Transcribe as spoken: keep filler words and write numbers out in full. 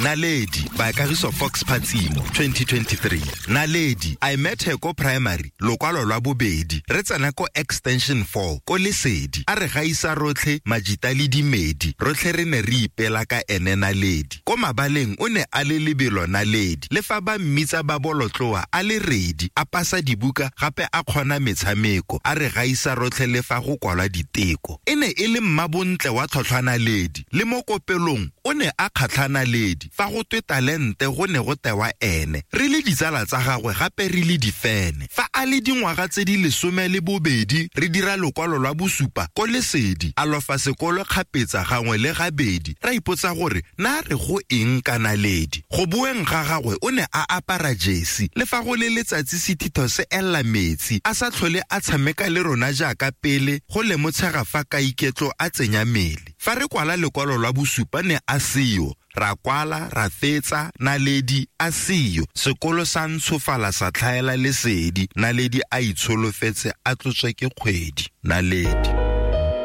Naledi by Kagiso Fox Phatsimo twenty twenty-three. Naledi I met her ko primary lokwalo lwa bobedi re tsena ko extension four ko Lesedi a re gaisa rotlhe majita le dimedi rotlhe re ne re ipela ka ene Naledi ko mabaleng o ne a le lebelo Naledi le fa ba mmitsa ba bolotloa a le redi a pasa dibuka gape a kgona metshameko a re gaisa rotlhe le fa go kwala diteko e ne e le mmabontle wa tlhotlhwa Naledi le mo kopelong o ne a kgatlhana Naledi fa go twe talente go ne go tewa ene re le ditsala tsa gagwe gape re le difene fa a le dingwaga tse di lesome le bobedi re dira lokwalo lwa bosupa ko Lesedi a lofa sekolo kgapetsa gangwe le gabedi ra ipotsa gore na re go eng ka Naledi go bueng ga gagwe o ne a apara jersey le fa go le letsatsi sethitho se ella metsi a sa tlhole a tshameka le rona jaaka pele go le motshega fa ka iketlo a tsenya mele fa re kwala lekwalo lwa bosupa ne a seyo ra kwala ra fetsa Naledi a seyo sekolo sa ntshofala sa tlhaela Lesedi Naledi a itsholofetse a tlotswe ke kgwedi Naledi